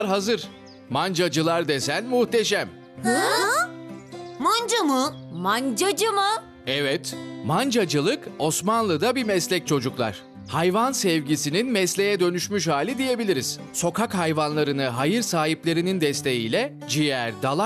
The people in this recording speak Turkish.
hazır. Mancacılar desen muhteşem. Manca mı? Mancacı mı? Evet, mancacılık Osmanlı'da bir meslek çocuklar. Hayvan sevgisinin mesleğe dönüşmüş hali diyebiliriz. Sokak hayvanlarını hayır sahiplerinin desteğiyle ciğer, dalak